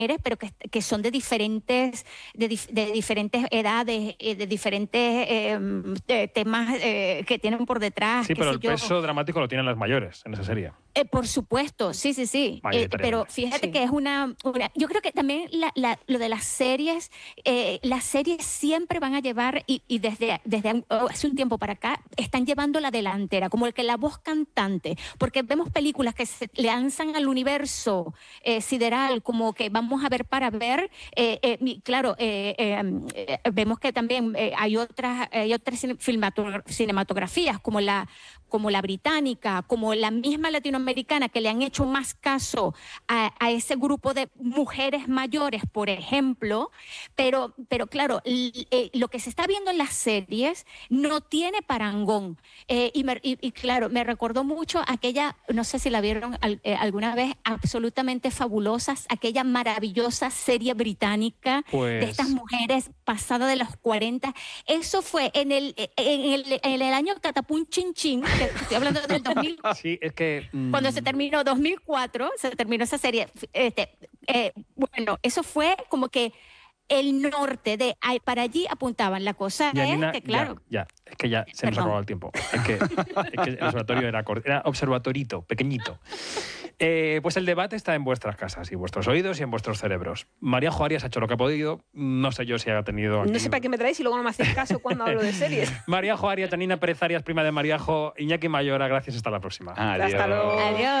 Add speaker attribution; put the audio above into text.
Speaker 1: pero que son de diferentes edades, de diferentes temas que tienen por detrás.
Speaker 2: Sí, pero el peso dramático lo tienen las mayores en esa serie.
Speaker 1: Por supuesto, sí. Pero fíjate que es yo creo que también lo de las series siempre van a llevar, y desde hace un tiempo para acá, están llevando la delantera, como el que la voz cantante, porque vemos películas que se lanzan al universo sideral, como que vamos a ver para ver, claro, vemos que también hay otras cinematografías, como la británica, como la misma latinoamericana, que le han hecho más caso a ese grupo de mujeres mayores, por ejemplo, pero claro, lo que se está viendo en las series no tiene parangón, y claro, me recordó mucho aquella, no sé si la vieron alguna vez, Absolutamente Fabulosas, aquella maravillosa serie británica de estas mujeres pasadas de los 40. Eso fue en el año Catapum Chin Chin, que estoy hablando del 2000.
Speaker 2: Sí, es que...
Speaker 1: Cuando se terminó 2004, se terminó esa serie. Bueno, eso fue como que el norte para allí apuntaban. La cosa
Speaker 2: Janina,
Speaker 1: es que, claro...
Speaker 2: es que ya se nos ha acabado el tiempo. Es que el observatorio era observatorito, pequeñito. Pues el debate está en vuestras casas y vuestros oídos y en vuestros cerebros. María-Jo Arias ha hecho lo que ha podido. No sé yo si ha tenido...
Speaker 3: No sé para qué me traéis y luego no me hacéis caso cuando hablo de series.
Speaker 2: María-Jo Arias, Janina Pérez Arias, prima de María-Jo, Iñaki Mayora, gracias, hasta la próxima.
Speaker 4: Adiós.
Speaker 3: Hasta luego.
Speaker 1: Adiós.